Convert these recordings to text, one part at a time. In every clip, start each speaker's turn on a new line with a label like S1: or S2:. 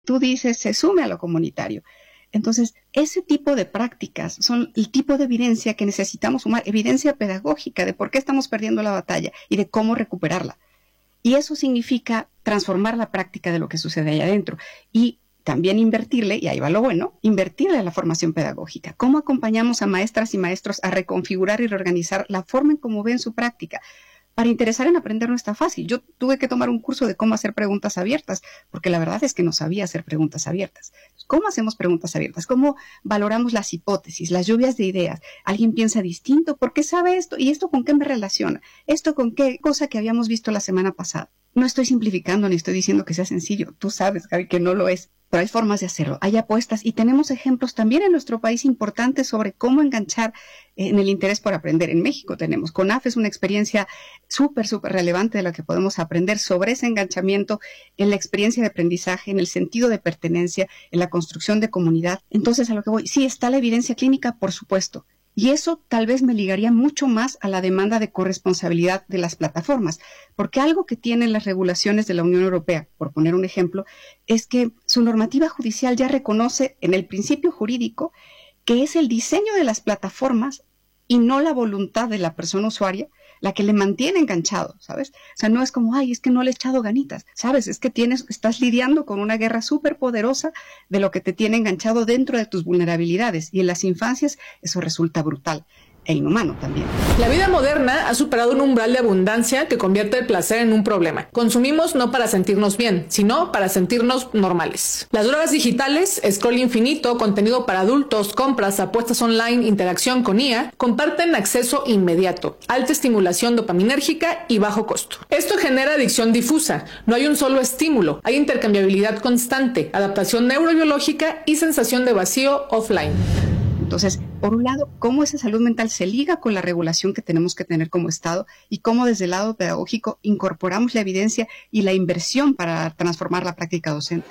S1: tú dices, se sume a lo comunitario. Entonces, ese tipo de prácticas son el tipo de evidencia que necesitamos sumar, evidencia pedagógica de por qué estamos perdiendo la batalla y de cómo recuperarla. Y eso significa transformar la práctica de lo que sucede ahí adentro. Y también invertirle, y ahí va lo bueno, invertirle a la formación pedagógica. ¿Cómo acompañamos a maestras y maestros a reconfigurar y reorganizar la forma en cómo ven su práctica? Para interesar en aprender no está fácil. Yo tuve que tomar un curso de cómo hacer preguntas abiertas, porque la verdad es que no sabía hacer preguntas abiertas. ¿Cómo hacemos preguntas abiertas? ¿Cómo valoramos las hipótesis, las lluvias de ideas? ¿Alguien piensa distinto? ¿Por qué sabe esto? ¿Y esto con qué me relaciona? ¿Esto con qué cosa que habíamos visto la semana pasada? No estoy simplificando ni estoy diciendo que sea sencillo. Tú sabes, Gaby, que no lo es. Pero hay formas de hacerlo, hay apuestas y tenemos ejemplos también en nuestro país importantes sobre cómo enganchar en el interés por aprender. En México tenemos, CONAF es una experiencia súper relevante de la que podemos aprender sobre ese enganchamiento en la experiencia de aprendizaje, en el sentido de pertenencia, en la construcción de comunidad. Entonces, a lo que voy, sí está la evidencia clínica, por supuesto. Y eso tal vez me ligaría mucho más a la demanda de corresponsabilidad de las plataformas, porque algo que tienen las regulaciones de la Unión Europea, por poner un ejemplo, es que su normativa judicial ya reconoce en el principio jurídico que es el diseño de las plataformas y no la voluntad de la persona usuaria la que le mantiene enganchado, ¿sabes? O sea, no es como, ay, es que no le he echado ganitas, ¿sabes? Es que estás lidiando con una guerra súper poderosa de lo que te tiene enganchado dentro de tus vulnerabilidades. Y en las infancias eso resulta brutal e inhumano también.
S2: La vida moderna ha superado un umbral de abundancia que convierte el placer en un problema. Consumimos no para sentirnos bien, sino para sentirnos normales. Las drogas digitales, scroll infinito, contenido para adultos, compras, apuestas online, interacción con IA, comparten acceso inmediato, alta estimulación dopaminérgica y bajo costo. Esto genera adicción difusa. No hay un solo estímulo, hay intercambiabilidad constante, adaptación neurobiológica y sensación de vacío offline.
S1: Entonces, por un lado, cómo esa salud mental se liga con la regulación que tenemos que tener como Estado y cómo desde el lado pedagógico incorporamos la evidencia y la inversión para transformar la práctica docente.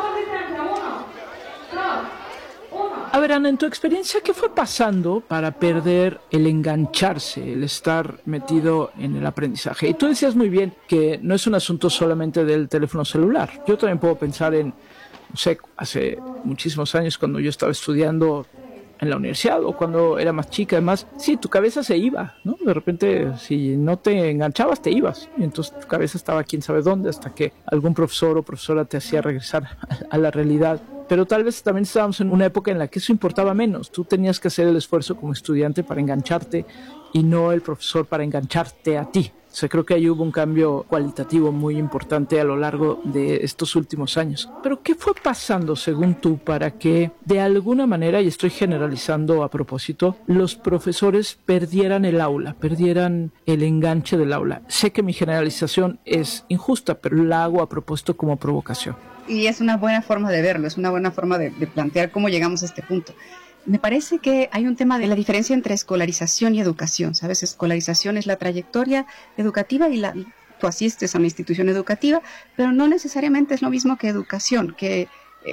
S3: A ver, Ana, en tu experiencia, ¿qué fue pasando para perder el engancharse, el estar metido en el aprendizaje? Y tú decías muy bien que no es un asunto solamente del teléfono celular. Yo también puedo pensar en, no sé, hace muchísimos años cuando yo estaba estudiando en la universidad o cuando era más chica, además, sí, tu cabeza se iba, ¿no? De repente, si no te enganchabas, te ibas. Y entonces tu cabeza estaba quién sabe dónde hasta que algún profesor o profesora te hacía regresar a la realidad. Pero tal vez también estábamos en una época en la que eso importaba menos. Tú tenías que hacer el esfuerzo como estudiante para engancharte y no el profesor para engancharte a ti. O sea, creo que ahí hubo un cambio cualitativo muy importante a lo largo de estos últimos años. Pero ¿qué fue pasando, según tú, para que de alguna manera, y estoy generalizando a propósito, los profesores perdieran el aula, perdieran el enganche del aula? Sé que mi generalización es injusta, pero la hago a propósito como provocación.
S1: Y es una buena forma de verlo, es una buena forma de plantear cómo llegamos a este punto. Me parece que hay un tema de la diferencia entre escolarización y educación, ¿sabes? Escolarización es la trayectoria educativa y tú asistes a una institución educativa, pero no necesariamente es lo mismo que educación, que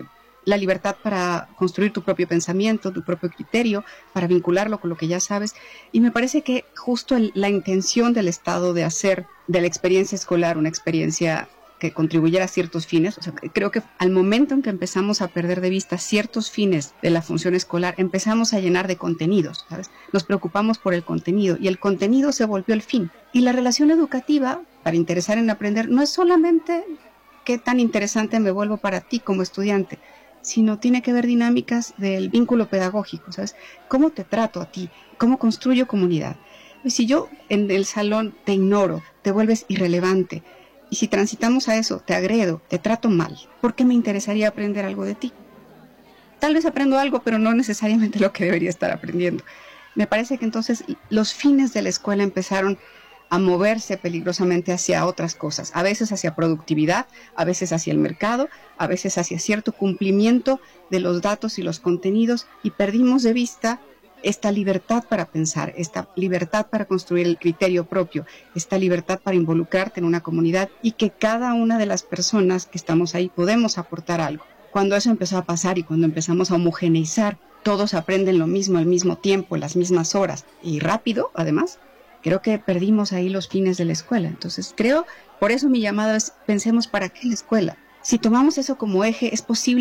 S1: la libertad para construir tu propio pensamiento, tu propio criterio, para vincularlo con lo que ya sabes. Y me parece que justo la intención del Estado de hacer de la experiencia escolar una experiencia que contribuyera a ciertos fines. O sea, creo que al momento en que empezamos a perder de vista ciertos fines de la función escolar, empezamos a llenar de contenidos, ¿sabes? Nos preocupamos por el contenido y el contenido se volvió el fin. Y la relación educativa, para interesar en aprender, no es solamente qué tan interesante me vuelvo para ti como estudiante, sino tiene que ver dinámicas del vínculo pedagógico, ¿sabes? ¿Cómo te trato a ti? ¿Cómo construyo comunidad? Y si yo en el salón te ignoro, te vuelves irrelevante, y si transitamos a eso, te agredo, te trato mal, ¿por qué me interesaría aprender algo de ti? Tal vez aprendo algo, pero no necesariamente lo que debería estar aprendiendo. Me parece que entonces los fines de la escuela empezaron a moverse peligrosamente hacia otras cosas, a veces hacia productividad, a veces hacia el mercado, a veces hacia cierto cumplimiento de los datos y los contenidos, y perdimos de vista esta libertad para pensar, esta libertad para construir el criterio propio, esta libertad para involucrarte en una comunidad y que cada una de las personas que estamos ahí podemos aportar algo. Cuando eso empezó a pasar y cuando empezamos a homogeneizar, todos aprenden lo mismo al mismo tiempo, las mismas horas y rápido, además, creo que perdimos ahí los fines de la escuela. Entonces por eso mi llamado es, pensemos para qué la escuela. Si tomamos eso como eje, es posible